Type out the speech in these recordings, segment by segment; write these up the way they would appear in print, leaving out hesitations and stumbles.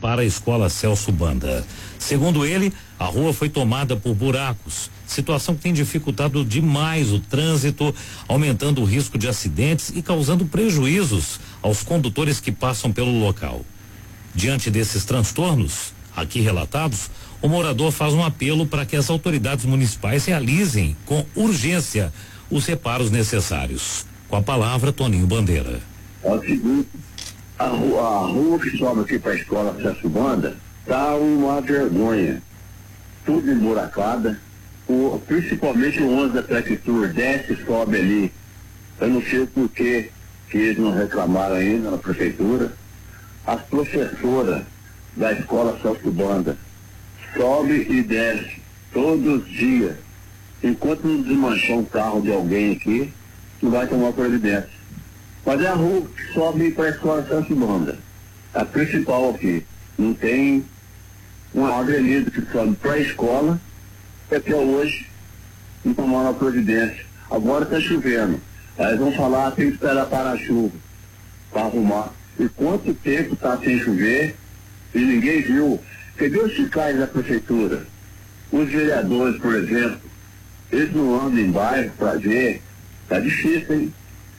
para a escola Celso Banda. Segundo ele, a rua foi tomada por buracos, situação que tem dificultado demais o trânsito, aumentando o risco de acidentes e causando prejuízos aos condutores que passam pelo local. Diante desses transtornos, aqui relatados, o morador faz um apelo para que as autoridades municipais realizem com urgência os reparos necessários. Com a palavra, Toninho Bandeira. É o seguinte, a rua que sobe aqui para a escola Celso Banda tá uma vergonha, tudo emburacada, principalmente o ônibus da prefeitura desce e sobe ali. Eu não sei por que eles não reclamaram ainda na prefeitura. As professoras da escola Celso Banda sobe e desce todos os dias. Enquanto não desmanchar um carro de alguém aqui, não vai tomar providência. Mas é a rua que sobe para a escola Celso Banda, a principal aqui. Não tem uma avenida que sobe para a escola, que até hoje não tomaram a providência. Agora está chovendo. Aí vão falar, tem que esperar parar a chuva para arrumar. E quanto tempo está sem chover e ninguém viu? Cadê os fiscais da prefeitura? Os vereadores, por exemplo, eles não andam em bairro para ver. Tá difícil, hein?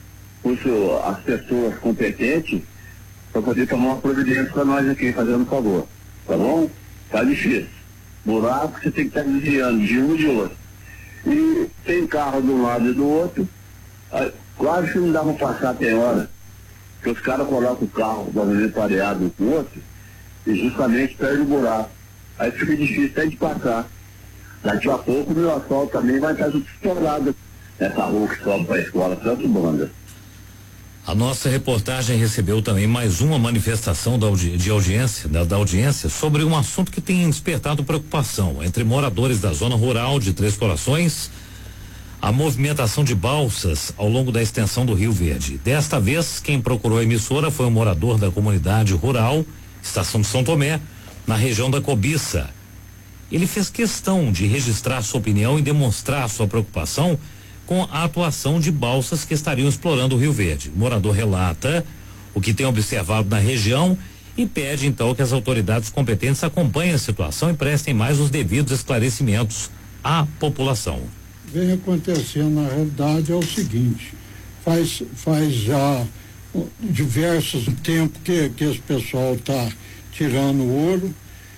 As pessoas competentes para poder tomar uma providência para nós aqui, fazendo um favor. Tá bom? Tá difícil. Buraco você tem que estar desviando de um e de outro. E tem carro de um lado e do outro. Claro que não dá para passar até hora. Porque os caras colocam o carro da avenida pareado com o outro e justamente perde o buraco. Aí fica difícil até de passar. Daqui a pouco o meu asfalto também vai estar tudo estourado nessa rua que sobe para a escola Celso Banda. A nossa reportagem recebeu também mais uma manifestação da audiência sobre um assunto que tem despertado preocupação entre moradores da zona rural de Três Corações, a movimentação de balsas ao longo da extensão do Rio Verde. Desta vez, quem procurou a emissora foi um morador da comunidade rural, Estação de São Tomé, na região da Cobiça. Ele fez questão de registrar sua opinião e demonstrar sua preocupação com a atuação de balsas que estariam explorando o Rio Verde. O morador relata o que tem observado na região e pede então que as autoridades competentes acompanhem a situação e prestem mais os devidos esclarecimentos à população. Vem acontecendo, na realidade, é o seguinte, faz já diversos tempos que esse pessoal está tirando ouro,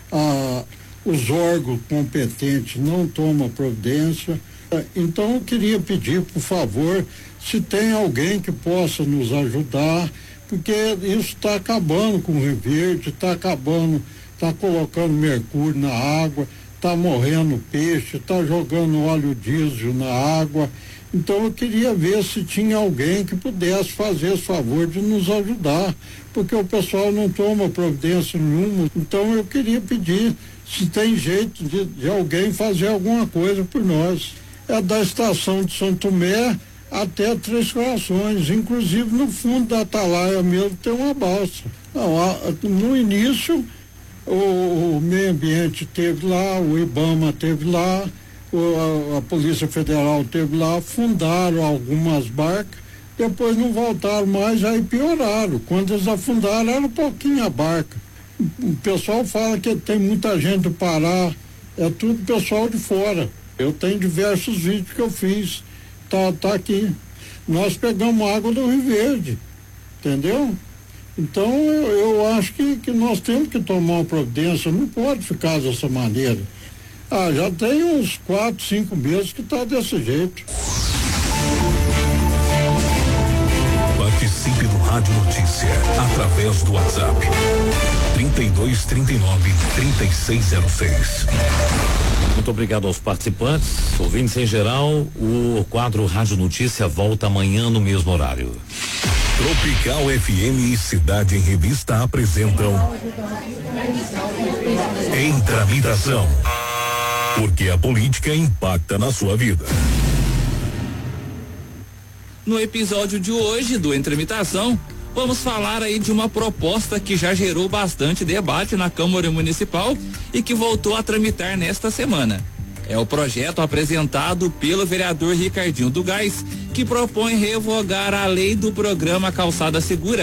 os órgãos competentes não tomam providência. Então eu queria pedir, por favor, se tem alguém que possa nos ajudar, porque isso está acabando com o Rio Verde, está colocando mercúrio na água, está morrendo peixe, está jogando óleo diesel na água. Então eu queria ver se tinha alguém que pudesse fazer esse favor de nos ajudar, porque o pessoal não toma providência nenhuma. Então eu queria pedir se tem jeito de alguém fazer alguma coisa por nós. É da estação de São Tomé até Três Corações, inclusive no fundo da Atalaia mesmo tem uma balsa. No início o meio ambiente esteve lá, o IBAMA esteve lá, a Polícia Federal esteve lá, fundaram algumas barcas, depois não voltaram mais, aí pioraram. Quando eles afundaram era pouquinho a barca. O pessoal fala que tem muita gente do Pará, é tudo pessoal de fora. Eu tenho diversos vídeos que eu fiz, tá aqui. Nós pegamos água do Rio Verde, entendeu? Então eu acho que nós temos que tomar uma providência, não pode ficar dessa maneira. Já tem uns 4, 5 meses que tá desse jeito. Participe do Rádio Notícia através do WhatsApp 3239-3606. Muito obrigado aos participantes, ouvintes em geral. O quadro Rádio Notícia volta amanhã no mesmo horário. Tropical FM e Cidade em Revista apresentam Em Tramitação, porque a política impacta na sua vida. No episódio de hoje do Em Tramitação, vamos falar aí de uma proposta que já gerou bastante debate na Câmara Municipal e que voltou a tramitar nesta semana. É o projeto apresentado pelo vereador Ricardinho do Gás, que propõe revogar a lei do programa Calçada Segura,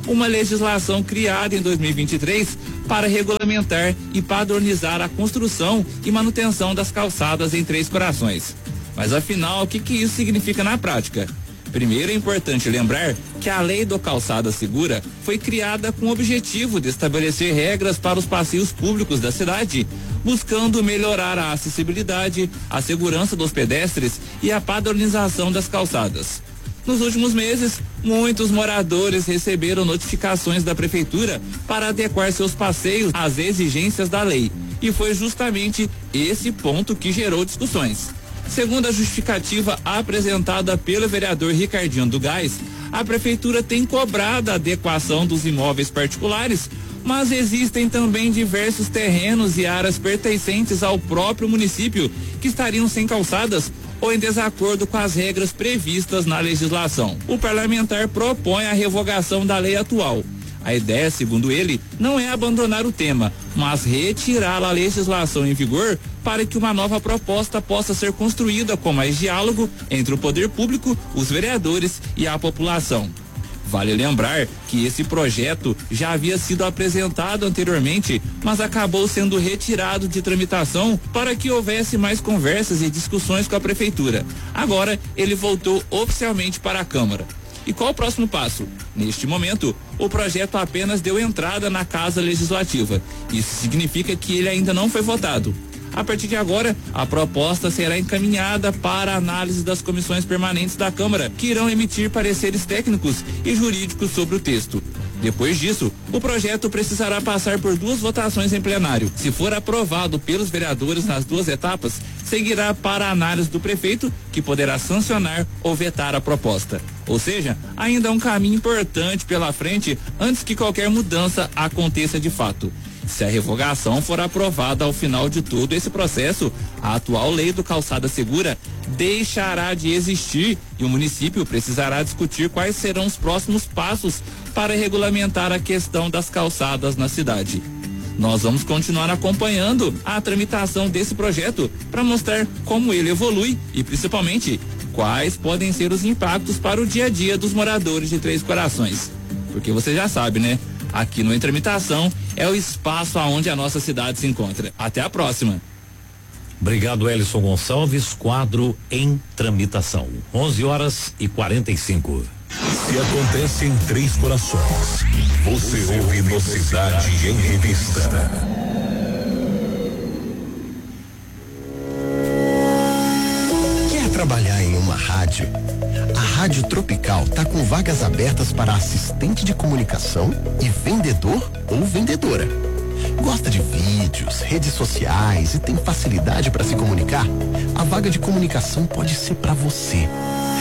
uma legislação criada em 2023 para regulamentar e padronizar a construção e manutenção das calçadas em Três Corações. Mas afinal, o que isso significa na prática? Primeiro, é importante lembrar que a Lei do Calçada Segura foi criada com o objetivo de estabelecer regras para os passeios públicos da cidade, buscando melhorar a acessibilidade, a segurança dos pedestres e a padronização das calçadas. Nos últimos meses, muitos moradores receberam notificações da prefeitura para adequar seus passeios às exigências da lei, e foi justamente esse ponto que gerou discussões. Segundo a justificativa apresentada pelo vereador Ricardinho do Gás, a prefeitura tem cobrado a adequação dos imóveis particulares, mas existem também diversos terrenos e áreas pertencentes ao próprio município que estariam sem calçadas ou em desacordo com as regras previstas na legislação. O parlamentar propõe a revogação da lei atual. A ideia, segundo ele, não é abandonar o tema, mas retirar a legislação em vigor para que uma nova proposta possa ser construída com mais diálogo entre o poder público, os vereadores e a população. Vale lembrar que esse projeto já havia sido apresentado anteriormente, mas acabou sendo retirado de tramitação para que houvesse mais conversas e discussões com a prefeitura. Agora, ele voltou oficialmente para a Câmara. E qual o próximo passo? Neste momento, o projeto apenas deu entrada na Casa Legislativa. Isso significa que ele ainda não foi votado. A partir de agora, a proposta será encaminhada para a análise das comissões permanentes da Câmara, que irão emitir pareceres técnicos e jurídicos sobre o texto. Depois disso, o projeto precisará passar por 2 votações em plenário. Se for aprovado pelos vereadores nas 2 etapas, seguirá para a análise do prefeito, que poderá sancionar ou vetar a proposta. Ou seja, ainda há um caminho importante pela frente antes que qualquer mudança aconteça de fato. Se a revogação for aprovada ao final de todo esse processo, a atual lei do Calçada Segura deixará de existir e o município precisará discutir quais serão os próximos passos para regulamentar a questão das calçadas na cidade. Nós vamos continuar acompanhando a tramitação desse projeto para mostrar como ele evolui e, principalmente, quais podem ser os impactos para o dia a dia dos moradores de Três Corações. Porque você já sabe, né? Aqui no Em Tramitação é o espaço aonde a nossa cidade se encontra. Até a próxima. Obrigado, Elison Gonçalves. Quadro Em Tramitação. 11h45. Se acontece em Três Corações, você ouve no Cidade em Revista. Quer trabalhar em uma rádio? A Rádio Tropical tá com vagas abertas para assistente de comunicação e vendedor ou vendedora. Gosta de vídeos, redes sociais e tem facilidade para se comunicar? A vaga de comunicação pode ser para você.